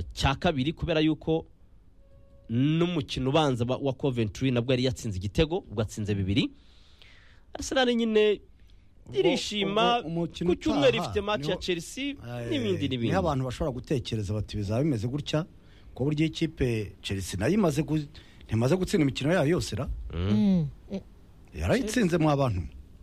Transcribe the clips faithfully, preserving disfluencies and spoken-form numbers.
cya kabiri kubera yuko n'umukino ubanza wa Coventry nabwo yari yatsinze igitego ubwo atsinze bibiri. Arsenal nyine irishima ku cyumweru ifite match ya Chelsea n'ibindi n'ibindi. Ni abantu bashobora gutekereza bati bizaba bimeze gutya ko buryo ikipe Chelsea nayo imaze ntimaze gutsinda imikino yayo yose ra yarayitsinze mu abantu.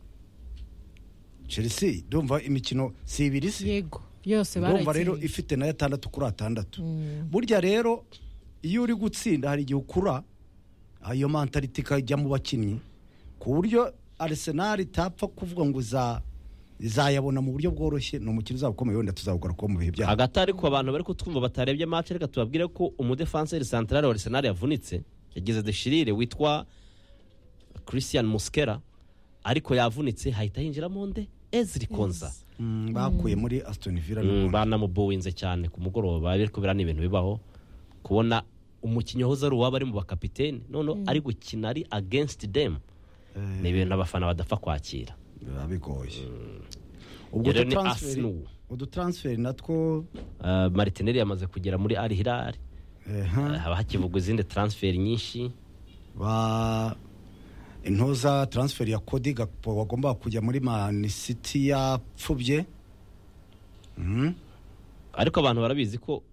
Chelsea ndumva imikino si ibiri se yego yose barayitsinze ndumva rero ifite na gatandatu kuri atandatu. Burya rero iyo uri gutsinda hari igihe ukura ayo mentality kajya mu bakinnyi ku buryo Arsenal itapfa kuvuga ngo za izayabona mu buryo bworoshye. No mukino uzabukomeye wenda tuzabugora ko mu bihe bya hagati ariko abantu bari kutwumva batarebye match reka tubabwire ko umudefenseur central wa Arsenal yavunitse yagize deshirire witwa Christian Muslera ariko yavunitse hahita hinjiramo nde Ezri Konza mm, bakuye muri Aston Villa mm, banamubuwinze cyane ku mugoroba ariko birana ibintu bibaho kubona umukinyo hoza ruwa bari mu bakapiteni none mm. ari gukina ari against them ni ibintu abafana badapfa kwakira bigoye. Ubwo transfer udu transfer natwo Martinelli yamaze kugera muri Al Hilal haba hakivugwa izindi transfer nyinshi ba intoza transfer ya Cody Gakpo wagomba kujya muri Man City yapfubye. Mhm ariko abantu barabizi ko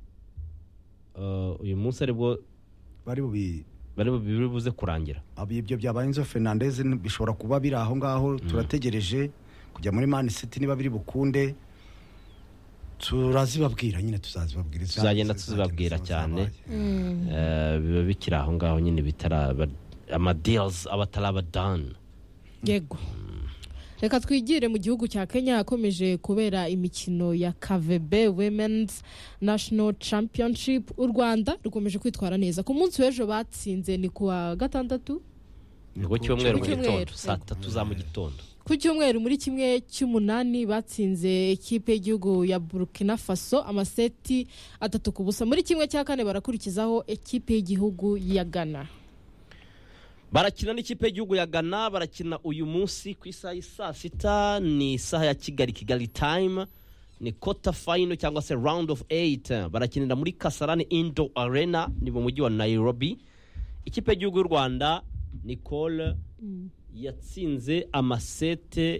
uyu munsi aribwo bari bubi bari bibuze kurangira. Ibyo byabaye Enzo Fernandez bishobora kuba biri aho ngaho mm. turategereje kujya muri Man City niba biri bukunde turazibabwira nyine tuzazibabwira tuzagenda tuzibabwira cyane eh biba bikira aho ngaho nyine bitara ama deals abataraba done. Yego reka twigire mu gihugu cya Kenya hakomeje kubera imikino ya K V B Women's National Championship. U Rwanda rukomeje kwitwara neza ku munsi w'ejo batsinze ni kuwa gatandatu ngo cyumweru mu gitondo saa tatu za mu gitondo ku cyumweru muri kimwe cy'umunani batsinze ekipe y'igihugu ya Burkina Faso amaseti atatu ku busa. Muri kimwe cya kane barakurikizaho ekipe y'igihugu ya Ghana barakina n'ikipe y'igihugu ya Ghana barakina uyu munsi ku isaha saa sita ni isaha ya Kigali Kigali time ni quarter final cyangwa se round of eight barakinira muri Kasarani Indoor Arena ni mu mujyi wa Nairobi. Ikipe y'igihugu y'u Rwanda Nicole mm. yatsinze amasete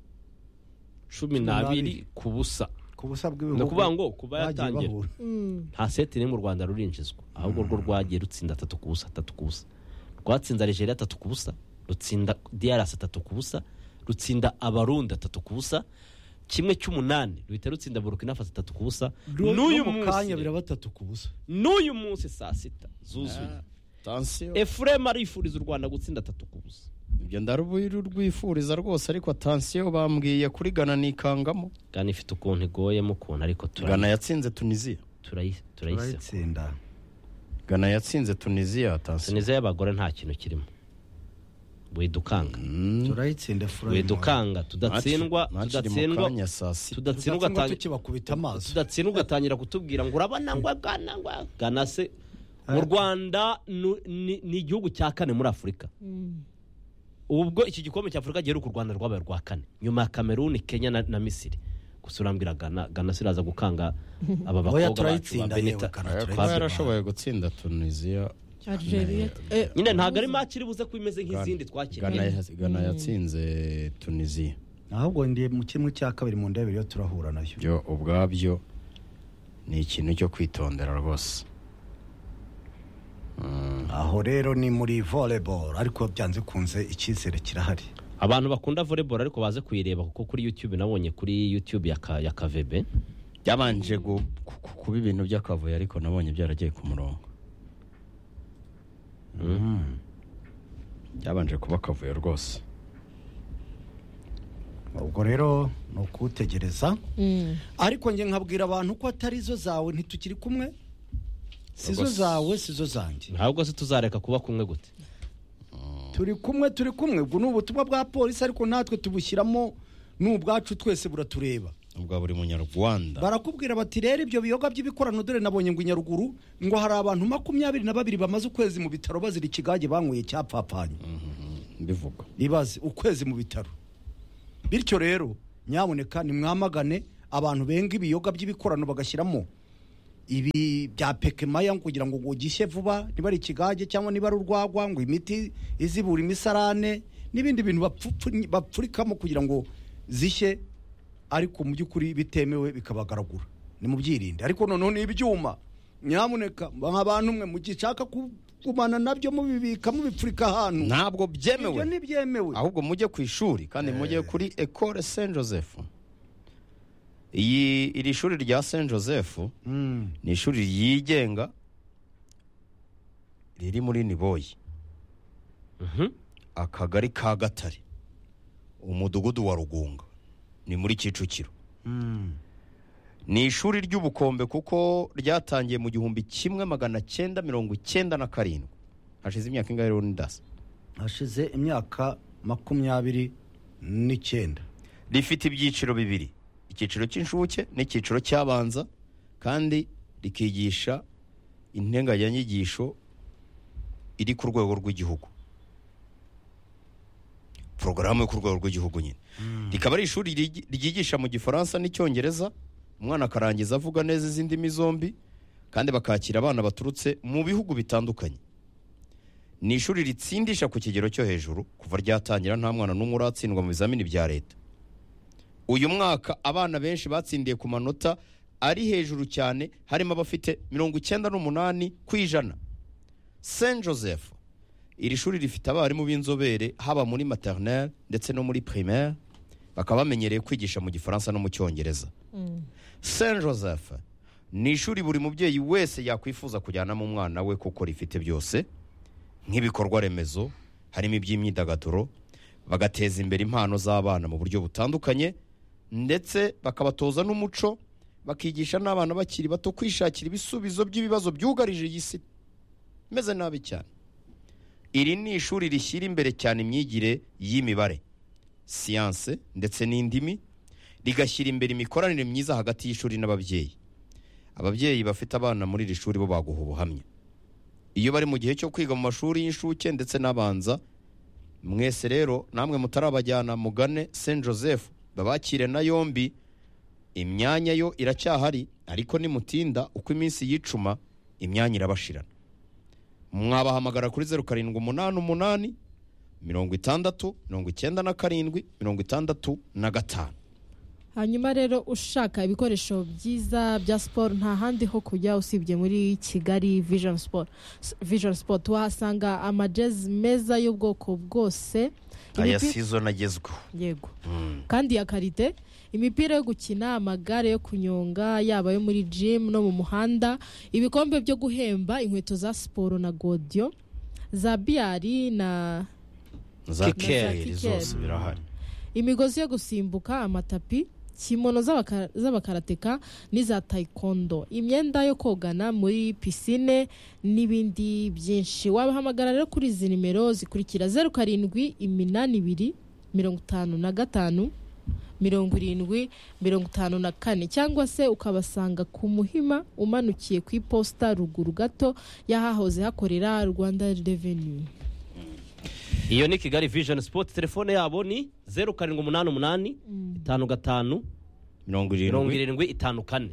cumi n'abiri ku busa ku busa bw'ibihugu no kuvuga ngo kuba yatangira nta sete ni mu Rwanda rurinjizwa ahubwo rwo rwagiye rutsinda atatu ku busa atatu ku busa rwatsinda Algeria atatu ku busa rutsinda D R C atatu ku busa rutsinda Abarundi atatu ku busa kimwe cy'umunani ruhita rutsinda Burkina Faso atatu ku busa n'uyu munsi biraba atatu ku busa n'uyu munsi saa sita zuzuye. Attention Efrem arifuriza u Rwanda gutsinda atatu ku busa. Ibyo ndarubuyiru rwifuriza rwose ariko attention bambwiye kuri Ghana nikangamo. Ghana ifite ukuntu igoyemo ukuntu ariko Ghana yatsinze Tunisia turayitsinda. Ghana yatsinze Tunisia attention. Tunisia y'abagore nta kintu kirimo. Wedukanga mm. turayitsinda fura wedukanga tudatsindwa tudatsindwa tudatsindwa tukibakubita amaso tudatsindwa gatangira kutubwira ngo urabana ngo Ghana ngo Ghana se mu Rwanda ni igihugu cya kane muri Afrika mm. ubwo iki gikombe cya Afrika giheruka u Rwanda rwabaye rwa kane nyuma ya Cameroon Kenya na, na Misiri gusurambira Ghana Ghana siraza gukanga aba bakobwa bacu ba Benita yarashoboye gutsinda Tunisia Algeria nyine ntago ari match iri buze kwimeze nk'izindi twakina. Ghana yatsinze Tunisia ahubwo ndiye mu kimwe cya kabiri mu ndebe yo turahura nayo byo ubwabyo ni ikintu cyo kwitondera rwose. Mm. Aho rero ni muri volleyball ariko byanze kunze icyizere kirahari. Abantu bakunda volleyball ariko baze kuyireba kuko kuri YouTube nabonye kuri YouTube ya ka, ya K V B byabanje kuba ibintu by'akavuyo ariko nabonye byaragiye ku murongo. Mm. Byabanje kuba akavuyo rwose. Ubwo rero no kutegereza. Mm. Ariko nge nkabwira abantu ko atari zo zawe ntitukiri kumwe. Sizo zawe sizo zanjye. Ahubwo se tuzareka kuba kumwe gute? Turi kumwe turi kumwe ubwo n'ubutumwa bwa polisi ariko natwe tubushyiramo n'ubwacu twese buratureba. Ubwa buri munyarwanda. Barakubwira bati rero ibyo biyoga by'ibikorano dore nabonye ngo Nyaruguru ngo hari abantu makumyabiri na babiri bamaze ukwezi mu bitaro bazira ikigage banyweye cyapfapanye. Mhm. Bivuga. Ibaze ukwezi mu bitaro. Bityo rero nyaboneka ni mwamagane abantu benga ibiyoga by'ibikorano bagashyiramo ibi bya pekemaya kugira ngo gishye vuba niba ari ikigage cyangwa niba ari urwagwa ngo imiti izibura imisarane n'ibindi bintu bapfu- bapfurikamo kugira ngo zishye ariko mu by'ukuri bitemewe bikabagaragura ni mu byirinde ariko noneho ni ibyuma nyamuneka nk'abantu mwe mugishaka kugumana nabyo mubibika mubipfurika ahantu ntabwo byemewe ibyo ntibyemewe ahubwo mujye ku ishuri kandi mujye kuri Ecole Saint Joseph. iyi iri shuri rya Saint Joseph Mm. ni ishuri ryigenga riri muri Niboyi, Mhm. akagari ka Gatare, umudugudu wa Rugunga, ni muri Kicukiro. Mm. Ni ishuri ry'ubukombe kuko ryatangiye mu gihumbi kimwe magana cyenda mirongo icyenda na karindwi. Hashize imyaka ingahe rero ndasa? hashize imyaka makumyabiri n'icyenda. Rifite ibyiciro bibiri, icyiciro cy'inshuke n'icyiciro cy'abanza, kandi rikigisha integanyanyigisho iri ku rwego rw'igihugu, porogaramu yo ku rwego rw'igihugu nyine. Rikaba ari ishuri rigi- ryigisha mu gifaransa n'icyongereza, umwana akarangiza avuga neza izi ndimi zombi, kandi bakakira abana baturutse mu bihugu bitandukanye. Ni ishuri ritsindisha ku kigero cyo hejuru, kuva ryatangira nta mwana n'umwe uratsindwa mu bizamini bya leta. Uyu mwaka abana benshi batsindiye ku manota ari hejuru cyane, harimo abafite mirongo icyenda n'umunani ku ijana. Saint Joseph, iri shuri rifite abarimu b'inzobere haba muri maternelle ndetse no muri primaire, bakaba bamenyereye kwigisha mu gifaransa no mu cyongereza. Saint Joseph ni ishuri buri mubyeyi wese yakwifuza kujyanamo umwana we kuko rifite byose nk'ibikorwa remezo, harimo iby'imyidagaduro, bagateza imbere impano z'abana mu buryo butandukanye, ndetse bakabatoza n'umuco, bakigisha n'abana bakiri bato kwishakira ibisubizo by'ibibazo byugarije iyi si meze nabi cyane. Iri ni ishuri rishyira imbere cyane imyigire y'imibare, siyanse ndetse n'indimi, rigashyira imbere imikoranire myiza hagati y'ishuri n'ababyeyi. Ababyeyi bafite abana muri iri shuri bo baguha ubuhamya. Iyo bari mu gihe cyo kwiga mu mashuri y'inshuke ndetse n'abanza, mwese rero namwe mutarabajyana mugane Saint Joseph babakire na yombi. Imyanya yo iracyahari, ariko nimutinda uko iminsi yicuma imyanya irabashirana. Mwabahamagara kuri zeru karindwi umunani umunani mirongo itandatu mirongo icyenda na karindwi mirongo itandatu na gatanu. hanyuma rero ushaka ibikoresho byiza bya siporo nta handi ho kujya usibye muri Kigali Vision Sport. S- Vision Sport wahasanga amajezi meza y'ubwoko bwose, Aya Imipi- season agezweho. yego kandi ya karite, imipira yo gukina, amagare yo kunyonga yaba yo muri gym no mu muhanda, ibikombe byo guhemba, inkweto za siporo na godiyo, za biyari na Za Kikeri kikeri zose zose birahari. imigozi yo gusimbuka, amatapi, kimono z'abaka- z'abakarateka n'iza taekwondo, imyenda yo kogana muri pisine n'ibindi byinshi. Wabahamagara rero kuri izi nimero zikurikira: zeru karindwi iminani ibiri mirongo itanu na gatanu mirongo irindwi mirongo itanu na kane, cyangwa se ukabasanga ku Muhima umanukiye ku iposita ruguru gato y'ahahoze hakorera Rwanda Revenue. iyo ni Kigali Vision Sport. Telefone yabo ni zeru karindwi umunani umunani itanu gatanu mirongo mirongo irindwi. irindwi itanu kane.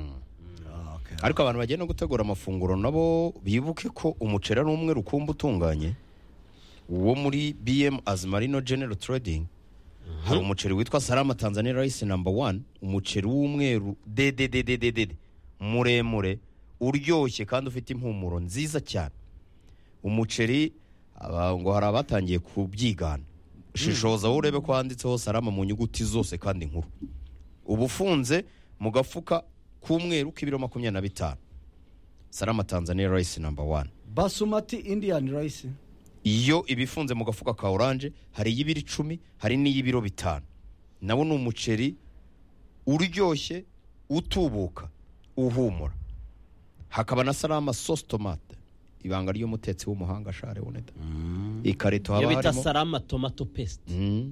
Ariko abantu bagiye no gutegura amafunguro nabo bibuke ko umuceri ari umwe rukumbi utunganye wo muri B M Azmarino General Trading. Hari umuceri witwa Salama Tanzania Rice number one, umuceri w'umweru dededededede muremure uryoshye kandi ufite impumuro nziza cyane. Umuceri aba- ngo hari abatangiye kubyigana. Shishoza wowe urebe ko handitseho Salama mu nyuguti zose kandi nkuru. Ubufunze mu gafuka k'umweru k'ibiro makumyabiri na bitanu. Salama Tanzania Rice number one. Basmati Indian rice. Iyo ibifunze mu gafuka ka oranje hari y'ibiro icumi, hari n'iy'ibiro bitanu. Nawo ni umuceri uryoshye, utubuka, uhumura. Hakaba na Salama sauce tomate, ibanga ry'umutetsi w'umuhanga Share Woneda. Ikarito iyo haba bita harimo Salama tomato paste. Mm.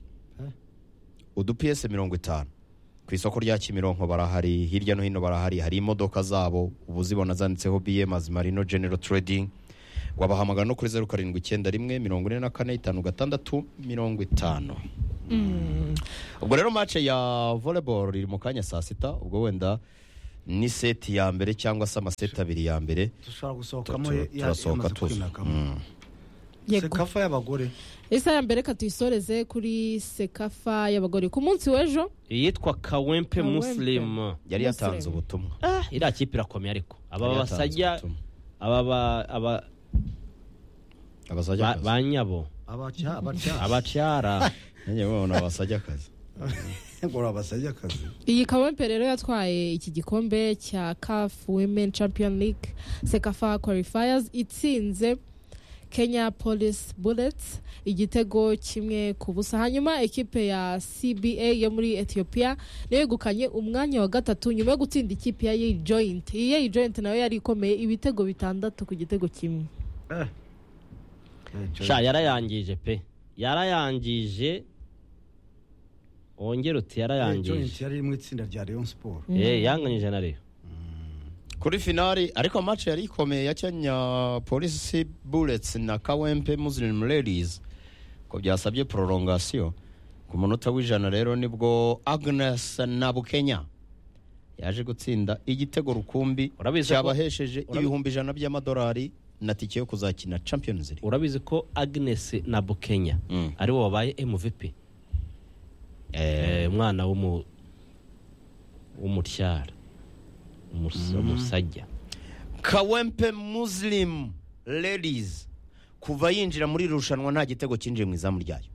udupiyese mirongo itanu. Ku isoko rya Kimironko barahari, hirya no hino barahari, hari imodoka zabo ubu zibona zanditseho B M Azmarino General Trading. Wabahamagara no kuri zeru karindwi icyenda rimwe mirongo ine na kane itanu gatandatu mirongo itanu. Ubwo rero match ya volleyball iri mu kanya saa sita, ubwo wenda ni seti ya mbere cyangwa se amaseti abiri ya mbere dushobora gusohokamo tu- turasohoka tuza Mm. Yego. sekafa y'abagore isaha ya mbere reka tuyisoreze kuri sekafa y'abagore ku munsi w'ejo iyitwa kawempe Kawempe. muslim yari yatanze Muslim. ubutumwa ah iriya kipe irakomeye ariko aba Yari yatanze basajya ubutumwa. aba ba- aba abasajya ba- akazi ba nyabo abacya abacya abacyara nanjye babona abasajya akazi ngo abasajya akazi iyi kawempe rero yatwaye iki gikombe cya caf women champion league sekafa qualifiers itsinze kenya police bullets igitego kimwe ku busa hanyuma ekipe ya C B A yo muri ethiopia niyo yegukanye umwanya wa gatatu nyuma yo gutsinda ikipe ya Yale joint iyi Yale joint nayo yari ikomeye ibitego bitandatu ku gitego kimwe eh sha yarayangije pe yarayangije wongera uti joint yarayangije yari mu itsinda rya Rayon Sport eh yanganyije na Rayon kuri finali ariko match yari ikomeye ya Kenya Police Bullets na Kawempe Muslim Ladies ko byasabye prolongation ku munota w'ijana rero nibwo Agnes Nabukenya yaje gutsinda igitego rukumbi Urabizi ko- cyabahesheje urabi- ibihumbi ijana by'amadolari na tike yo kuzakina Champions League urabizi ko Agnes na Bukenya Mm. ari bo babaye M V P eh umwana w'umu w'umutyara Umus- umusajya Kawempe Muslim Ladies kuva yinjira muri irushanwa nta gitego cyinjiye mu izamu ryayo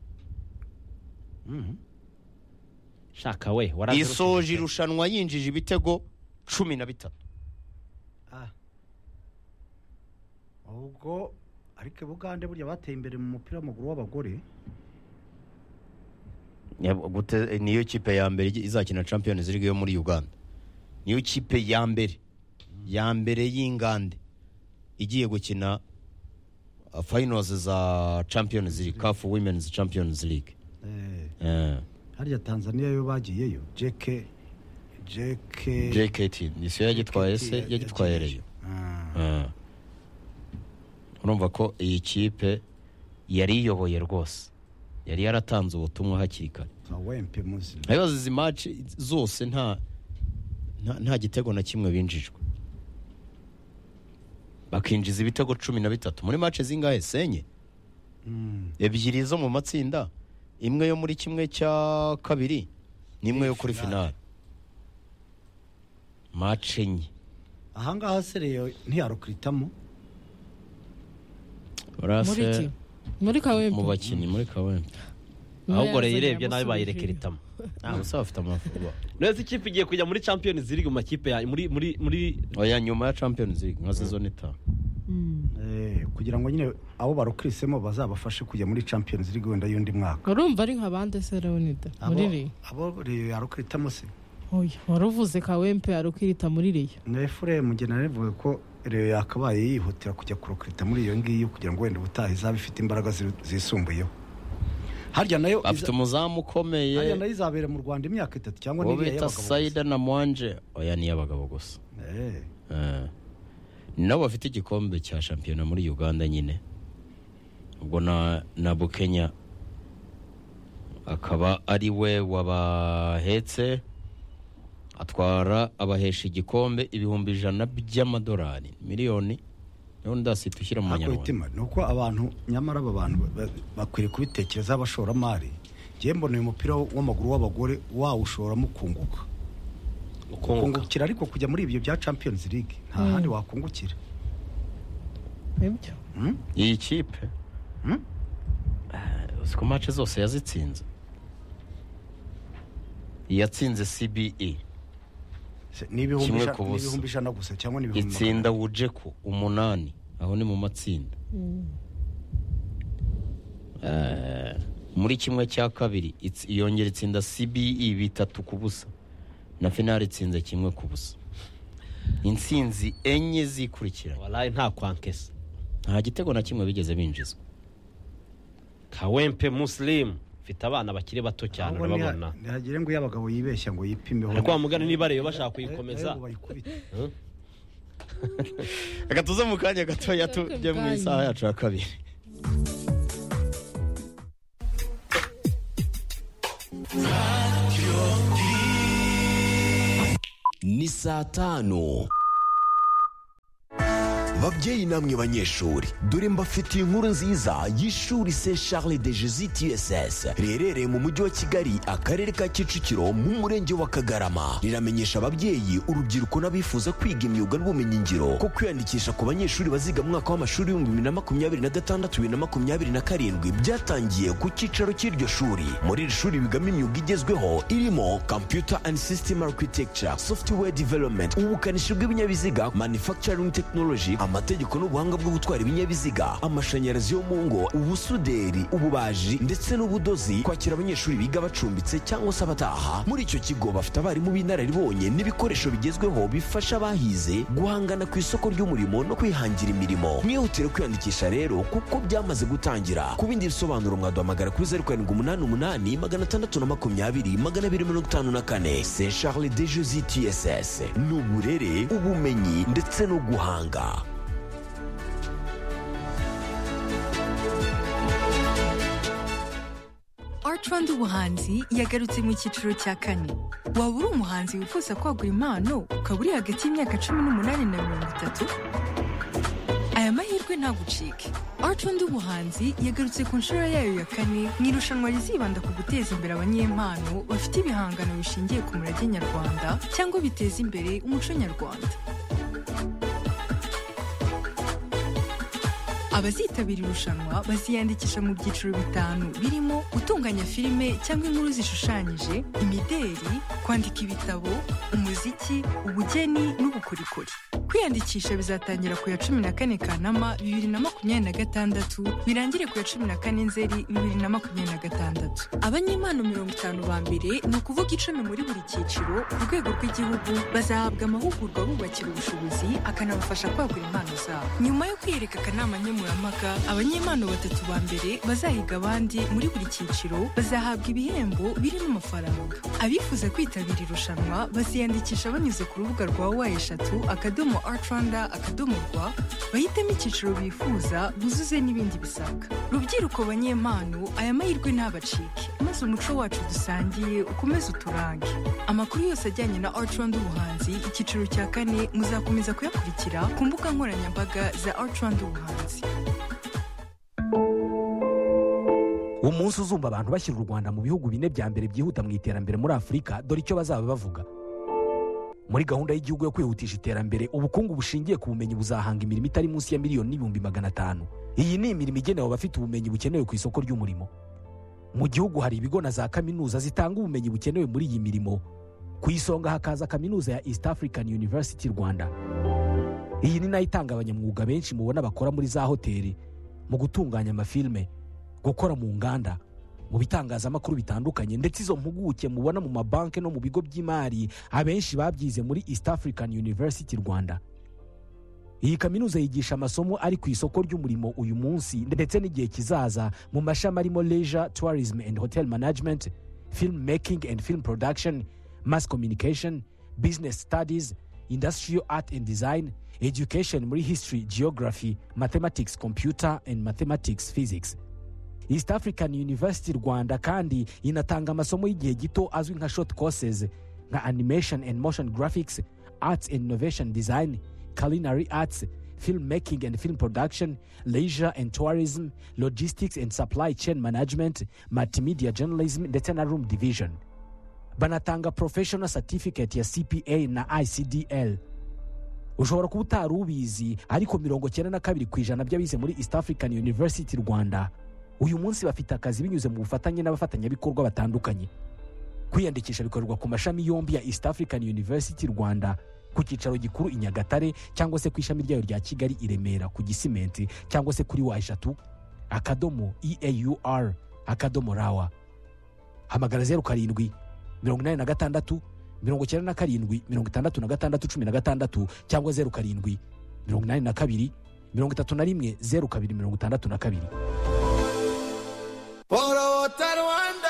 shaka we waraje isoje irushanwa yinjije ibitego cumi na bitatu ah ubwo ariko Bugande burya bateye imbere mu mupira w'amaguru w'abagore Ya- gute- niyo kipe ya mbere izakina Champions League yo muri Uganda niyo kipe ya mbere ya mbere y'ingande igiye gukina uh, finals za Champions League CAF Women's Champions League eh eh harya Tanzania yo bagiyeyo J K J K J K T nisiyo yagitwaye se yagitwaye reyo ah Eh. urumva ko iyi kipe yari iyoboye rwose yari yaratanze ubutumwa hakiri kare Kawempe Muslim ayobozi izi match zose nta nta, nta gitego na kimwe binjijwe bakinjiza ibitego cumi na bitatu muri match zingahe senye mm ebyiri zo mu matsinda imwe yo muri kimwe cya kabiri n'imwe yo kuri finale match enye ahangaha sereyo ntiyarukritamo muri iki muri kawempe mu bakinnyi muri Kawempe ahubwo rero Yazanye irebye nabi yamusubije. bayirekera itama nta gusa bafite amafuba neza ikipe igiye kujya muri Champions League mu makipe ya muri muri muri oya nyuma ya Champions League nka season itanu Mm. eh kugira ngo nyine abo barukrisemo bazabafashe kujya muri Champions League wenda y'undi mwaka urumva ari nka bande se Leonida muri abo reyo abo Rayon yarukritamo se oya waruvuze kawempe arukirita muri reyo na Ephraim Mugena yavuze ko Rayon yakabaye yihutira kujya kurukrita muri iyo ngiyo kugira ngo wenda ubutaha izaba ifite imbaraga zi- zisumbuyeho harya nayo afite iza- umuzamu harya ukomeye nayo izabera mu Rwanda imyaka itatu cyangwa uwo n'iriya bita y'abagabo gusa. Saida na Mwanje oya ni y'abagabo gusa eh Eh. nabo bafite igikombe cya shampiyona muri Uganda nyine ubwo na na Bukenya akaba ari we wabahetse atwara abahesha igikombe ibihumbi ijana by'amadolari miliyoni niho ndasita ushyira mu Ariko manyarwanda itima ni uko abantu nyamara aba bantu ba- bakwiriye kubitekereza abashoramari ngiye mbona uyu mupira w'amaguru w'abagore wawushoramo kunguka ukunguka kungukira ariko kujya muri ibyo bya Champions League nta handi wakungukira nibyo Hmm? iyi kipe Hmm? uzi ko match zose yazitsinze yatsinze C B E Se- ni ibihumbi Kimwe ijana- ku ni busa. ibihumbi ijana gusa cyangwa ni ibihumbi itsinda Wujeku umunani aho ni mu matsinda Eh, muri kimwe cya kabiri itsi- yongera itsinda C B E bitatu ku busa na finale itsinze kimwe ku busa intsinzi enye zikurikiranye wallahi nta kwankesa nta gitego na kimwe bigeze binjizwa Kawempe Muslim mfite abana bakiri bato cyane Ahubwo niha- urababona ntihagire ngo iyo abagabo yibeshya ngo yipimeho ariko wamugana niba rero bashaka Eh, kuyikomeza eh, ngo bayikubite. reka tuze mu kanya gatoya tujye mu isaha yacu ya kabiri ni saa tanu. Babyeyi namwe banyeshuri, dore mbafitiye inkuru nziza y'ishuri Saint Charles de Jesus T S S riherereye mu mujyi wa Kigali, akarere ka Kicukiro, mu murenge wa Kagarama. Riramenyesha ababyeyi, urubyiruko n'abifuza kwiga imyuga n'ubumenyingiro ko kwiyandikisha ku banyeshuri baziga mu mwaka w'amashuri w'ibihumbi bibiri na makumyabiri na gatandatu bibiri na makumyabiri na karindwi byatangiye ku cyicaro cy'iryo shuri. Muri iri shuri bigamo imyuga igezweho irimo Computer and System Architecture, Software Development, ubukanishi bw'ibinyabiziga, Manufacturing Technology, amategeko n'ubuhanga bwo gutwara ibinyabiziga, amashanyarazi yo mu ngo, ubusuderi, ububaji ndetse n'ubudozi. Kwakira abanyeshuri biga bacumbitse cyangwa se abataha. Muri icyo kigo bafite abarimu b'inararibonye n'ibikoresho bigezweho bifasha abahize guhangana ku isoko ry'umurimo no kwihangira imirimo. Mwihutire kwiyandikisha rero kuko byamaze gutangira. Ku bindi bisobanuro mwaduhamagara kuri zeru karindwi umunani umunani magana atandatu na makumyabiri magana abiri mirongo itanu na kane. Saint Charles de Jesus T S S, ni uburere, ubumenyi ndetse no guhanga. Artrand ubuhanzi yagarutse mu cyiciro cya kane. Waba uri umuhanzi wifuza kwagura impano ukaba uri hagati y'imyaka cumi n'umunani na mirongo itatu? Aya mahirwe ntagucike. Artrand ubuhanzi yagarutse ku nshuro yayo ya kane mu irushanwa rizibanda ku guteza imbere abanyempano bafite ibihangano bishingiye ku murage nyarwanda cyangwa biteza imbere umuco nyarwanda. Abazitabira irushanwa baziyandikisha mu byiciro bitanu birimo gutunganya filime cyangwa inkuru zishushanyije, imideri, kwandika ibitabo, umuziki, ubugeni n'ubukorikori. Kwiyandikisha bizatangira ku ya cumi na kane Kanama bibiri na makumyabiri na gatandatu birangire ku ya cumi na kane Nzeri bibiri na makumyabiri na gatandatu. Abanyempano mirongo itanu ba mbere, ni ukuvuga icumi muri buri cyiciro, ku rwego rw'igihugu bazahabwa amahugurwa bubakira ubushobozi akanabafasha kwagura impano zabo. Nyuma yo kwiyereka akanama nkemurampaka, abanyempano batatu ba mbere bazahiga abandi muri buri cyiciro bazahabwa ibihembo birimo amafaranga. Abifuza kwitabira irushanwa baziyandikisha banyuze ku rubuga rwa wa eshatu akadomo artranda akadomo rwa, bahitemo icyiciro bifuza buzuze n'ibindi bisabwa. Rubyiruko banyempano, aya mahirwe ntabacike, maze umuco wacu dusangiye ukomeze uturange. Amakuru yose ajyanye na Artrand ubuhanzi icyiciro cya kane muzakomeza kuyakurikira ku mbuga nkoranyambaga za Artrand ubuhanzi. Umunsi uzumva abantu bashyira u Rwanda mu bihugu bine bya mbere byihuta mu iterambere muri Afurika, dore icyo bazaba bavuga. Muri gahunda y'igihugu yo kwihutisha iterambere, ubukungu bushingiye ku bumenyi buzahanga imirimo itari munsi ya miliyoni n'ibihumbi magana atanu. Iyi ni imirimo igenewe abafite ubumenyi bukenewe ku isoko ry'umurimo. Mu gihugu hari ibigo na za kaminuza zitanga ubumenyi bukenewe muri iyi mirimo. Ku isonga hakaza kaminuza ya East African University Rwanda. Iyi ni nayo itanga abanyamwuga benshi mubona bakora muri za hoteli, mu gutunganya amafilme, gukora mu nganda, mu bitangazamakuru bitandukanye, ndetse izo mpuguke mubona mu mabanki no mu bigo by'imari abenshi babyize muri East African University Rwanda. Iyi kaminuza yigisha amasomo ari ku isoko ry'umurimo uyu munsi ndetse n'igihe kizaza mu mashami arimo Leisure, Tourism and Hotel Management, Film Making and Film Production, Mass Communication, Business Studies, Industrial Art and Design, Education muri History, Geography, Mathematics, Computer and Mathematics, Physics. East African University Rwanda kandi inatanga amasomo y'igihe gito azwi nka short courses nka Animation and Motion Graphics, Arts and Innovation Design, Culinary Arts, Film Making and Film Production, Leisure and Tourism, Logistics and Supply Chain Management, Multimedia Journalism ndetse na Room Division. Banatanga Professional Certificate ya C P A na I C D L. Ushobora kuba utari ubizi, ariko mirongo cyenda na kabiri ku ijana by'abize muri East African University Rwanda uyu munsi bafite akazi binyuze mu bufatanye n'abafatanyabikorwa batandukanye. Kwiyandikisha bikorerwa ku mashami yombi ya East African University Rwanda, ku cyicaro gikuru i Nyagatare cyangwa se ku ishami ryayo rya Kigali i Remera ku Gisimenti, cyangwa se kuri wa eshatu akadomo E A U R akadomo rawa. Hamagara zeru karindwi mirongo inani na gatandatu mirongo icyenda na karindwi mirongo itandatu na gatandatu cumi na gatandatu cyangwa zeru karindwi mirongo inani na kabiri mirongo itatu na rimwe zeru kabiri mirongo itandatu na kabiri.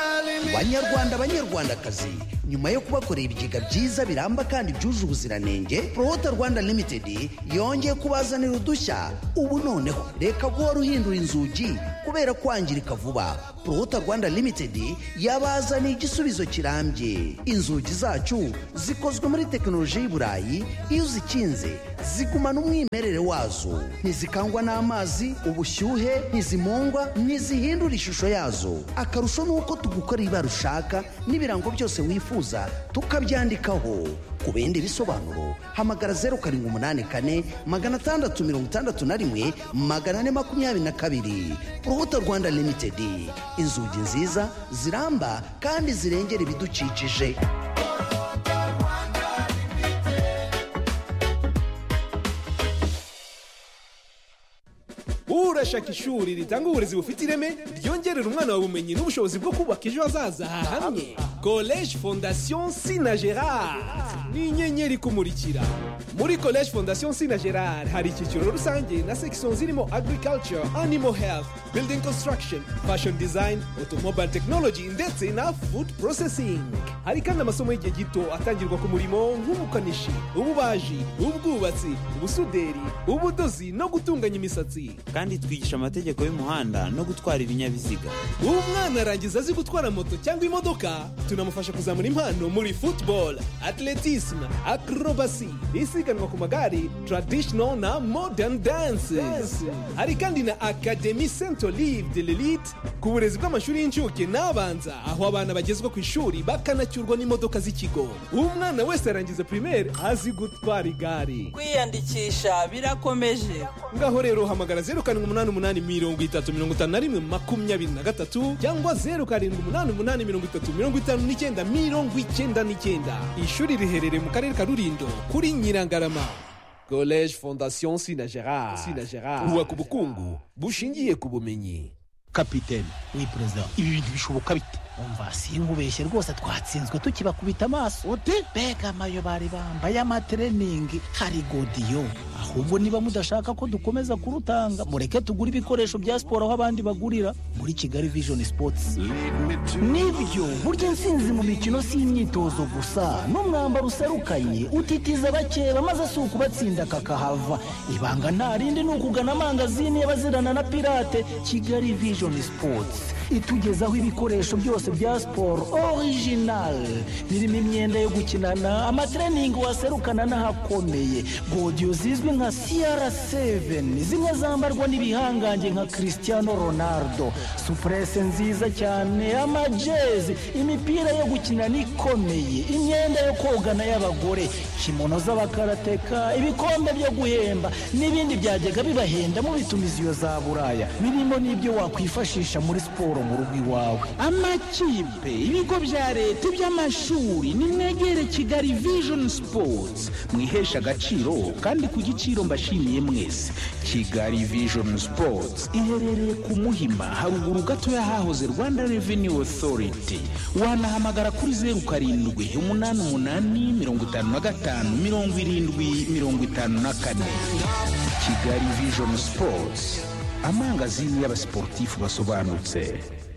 banyarwanda banyarwandakazi, nyuma yo kubakorera ibigega byiza biramba kandi byuje ubuziranenge, Prohota Rwanda Limited yongeye kubazanira udushya. Ubu noneho reka guhora uhindura inzugi kubera kwangirika vuba. Prohota Rwanda Limited yabazaniye igisubizo kirambye. Inzugi zacu zikozwe muri tekinoloji y'i Burayi, iyo uzikinze zigumana umwimerere wazo, ntizikangwa n'amazi, ubushyuhe, ntizimungwa, ntizihindura ishusho yazo. Akarusho nuko tugukora ibara ushaka n'ibirango byose wifuza tukabyandikaho. Ku bindi bisobanuro hamagara zeru karindwi umunani kane magana atandatu mirongo itandatu na rimwe magana ane makumyabiri na kabiri. Prohota Rwanda Limited, inzugi nziza ziramba kandi zirengera ibidukikije. Urashaka ishuri ritanga uburezi bufite ireme ryongerera umwana wawe ubumenyi n'ubushobozi bwo kubaka ejo hazaza hamwe? Collège Fondation Sina Gerard ni inyenyeri kumurikira. Muri Collège Fondation Sina Gerard hari icyiciro rusange na section zirimo agriculture, animal health, building construction, fashion design, automobile technology ndetse na food processing. Hari kandi amasomo y'igihe gito atangirwa ku murimo nk'ubukanishi, ububaji, ubwubatsi, ubusuderi, ubudozi no gutunganya imisatsi. Kandi twigisha amategeko y'umuhanda no gutwara ibinyabiziga. Umwana arangiza azi gutwara moto cyangwa imodoka, tunamufasha kuzamura impano muri football, atletisme, acrobacy, isiganwa ku magare, traditional na modern dances. Hari kandi na Académie Saint Olive de l'Élite ku burezi bw'amashuri y'incuke n'abanza, aho abana bagezwa ku ishuri bakanacyurwa n'imodoka z'ikigo. Umwana wese arangiza primaire azi gutwara igare. Kwiyandikisha birakomeje. Ngaho rero hamagara zeru karindwi umunani umunani mirongo itatu mirongo itanu na rimwe makumyabiri na gatatu cyangwa zeru karindwi umunani umunani mirongo itatu mirongo itanu n'icyenda mirongo icyenda n'icyenda. Ishuri riherereye mu karere ka Rulindo kuri Nyirangarama. Collège Fondation Sina Gerard. Sina Gerard. Ubaka ubukungu bushingiye ku bumenyi. Kapiteni wi perezida, ibi bintu bishoboka bite? Umva sinkubeshye rwose, twatsinzwe tukibakubita amaso. Ute bega amayo bari bambaye amatreningi, hari godiyo. Ahubwo niba mudashaka ko dukomeza kurutanga, mureke tugura ibikoresho bya siporo aho abandi bagurira muri Kigali Vision Sports. Nibyo burya insinzi mu mikino si imyitozo gusa, n'umwambaro userukanye utitiza bakeba maze si ukubatsinda kakahava. Ibanga nta rindi ni ukugana amangazini y'abazirana na pirate. Kigali Vision Sports itugezaho ibikoresho byose bya siporo original, birimo imyenda yo gukinana, amatrening waserukana n'ahakomeye, godiyo zizwi nka C R seven, zimwe zambarwa n'ibihangange nka Cristiano Ronaldo, suprese nziza cyane, amajezi, imipira yo gukinana ikomeye, imyenda yo kogana y'abagore, kimono z'abakarateka, ibikombe byo guhemba n'ibindi byajyaga bibahenda mu bitumiziyo za Buraya, birimo n'ibyo wakwifashisha muri siporo mu rugo iwawe. Amakipe, ibigo bya leta, iby'amashuri, nimwegere Kigali Vision Sports, mwihesha agaciro kandi ku giciro mbashimiye mwese. Kigali Vision Sports iherereye ku Muhima, haruguru gato y'ahahoze Rwanda Revenue Authority. Wanahamagara kuri zeru karindwi umunani umunani mirongo itanu na gatanu mirongo irindwi mirongo itanu na kane. Kigali Vision Sports, amangazini y'abasportifu basobanutse.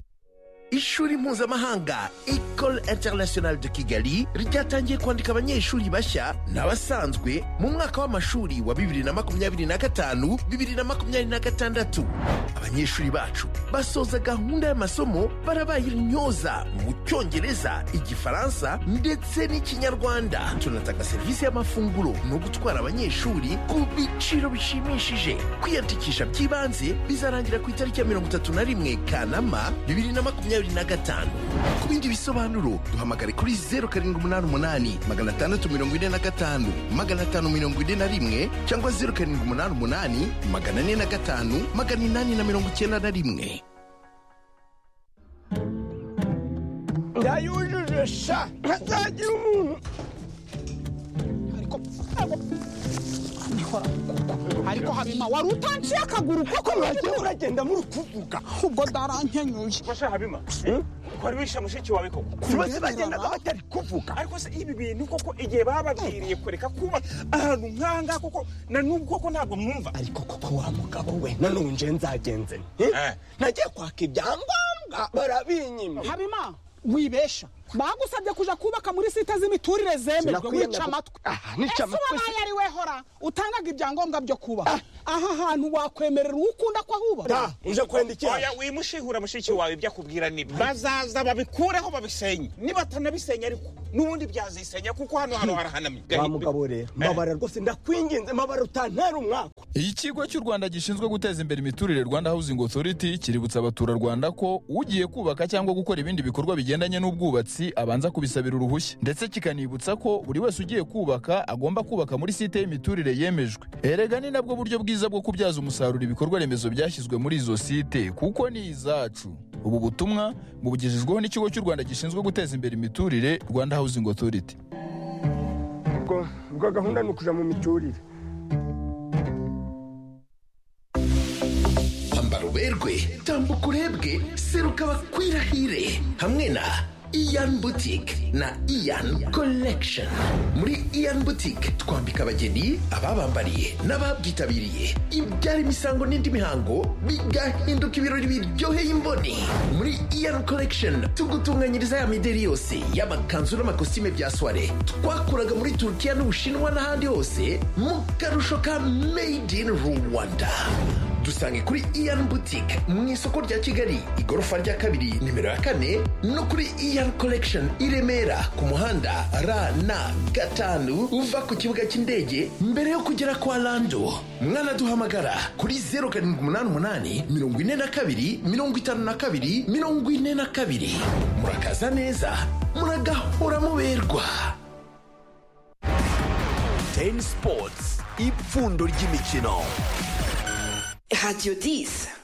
Ishuri mpuzamahanga Ecole Internationale de Kigali ryatangiye kwandika abanyeshuri bashya n'abasanzwe mu mwaka w'amashuri wa bibiri na makumyabiri na gatanu bibiri na makumyabiri na gatandatu. Abanyeshuri bacu basoza gahunda y'amasomo barabaye intyoza mu Cyongereza, Igifaransa ndetse n'Ikinyarwanda. Tunatanga serivisi y'amafunguro no gutwara abanyeshuri ku biciro bishimishije. Kwiyandikisha by'ibanze bizarangira ku itariki ya mirongo itatu na rimwe Kanama bibiri na makumyabiri na gatanu. Ku bindi bisobanuro duhamagare kuri zeru karindwi umunani umunani magana atandatu mirongo ine na gatanu magana atanu mirongo ine na rimwe cyangwa zeru karindwi umunani umunani magana ane na gatanu magana inani na mirongo icyenda na rimwe. Yayujuje sha ntazagira umuntu ariko ariko habima wari utanciye akaguru koko mwagiye uragenda muri kuvuga ubwo darankenyuye. Basha habima kwari wisha mushiki wawe koko kubaze bagendaga batari kuvuga. Ariko se ibi bintu koko igihe bababwiriye kureka kuba ahantu nkanga koko na nubwo koko ntabwo mwumva. Ariko koko wa mugabo we nanonje nzagenze eh nagiye kwaka ibyangombwa barabinyima. Habima wibesha bagusabye kuja kubaka muri site z'imiturire zemejwe wica amatwi ese wabaye ari we hora utangaga ibyangombwa byo kuba aha hantu wakwemerera ukunda ko ahuba uje kwenda iki oya wimushihura mushiki wawe byakubwira niba bazaza babikureho babisenye niba tanabisenya ariko nubundi byazisenya kuko hano hano harahanamye wa mugabo rero mabara rwose ndakwinginze mabara utantera umwaka. Ikigo cy'u Rwanda gishinzwe guteza imbere imiturire Rwanda Housing Authority kiributsa abaturarwanda ko ugiye kubaka cyangwa gukora ibindi bikorwa bigendanye n'ubwubatsi abanza kubisabira uruhushya ndetse kikanibutsa ko buri wese ugiye kubaka agomba kubaka muri site y'imiturire yemejwe. Erega ni nabwo buryo bwiza bwo kubyaza umusaruro ibikorwa remezo byashyizwe muri izo site kuko ni izacu. Ubu butumwa bubugejejweho n'ikigo cy'u Rwanda gishinzwe guteza imbere imiturire Rwanda Housing Authority. Ubwo ubwo gahunda ni ukuja mu miturire. Ambara uberwe tambuka urebwe seruka bakwirahire hamwe na Ian Boutique na Ian Collection. Muri Ian Boutique twambika abageni, ababambariye n'ababyitabiriye ibyara imisango n'indi mihango bigahinduka ibirori biryoheye imboni. Muri Ian Collection tugutunganyiriza ya mideri yose y'amakanzu n'amakositime bya soirée twakuraga muri Turkiya n'Ubushinwa n'ahandi hose mu karusho ka Made in Rwanda. Dusange kuri Ian Boutique mu isoko rya Kigali igorofa rya kabiri nimero ya kane no kuri Ian Collection i Remera ku muhanda R na gatanu uva ku kibuga cy'indege mbere yo kugera kwa Lando. Mwana duhamagara kuri zero karindwi umunani umunani mirongo ine na kabiri mirongo itanu na kabiri mirongo ine na kabiri. Murakaza neza muragahora muberwa. Ten Sports ipfundo ry'imikino. Radio dix.